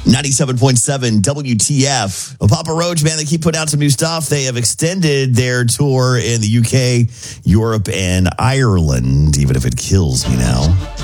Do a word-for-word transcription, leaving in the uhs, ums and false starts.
ninety-seven point seven W T F. Well, Papa Roach, man, they keep putting out some new stuff. They have extended their tour in the U K, Europe, and Ireland, even if it kills me now.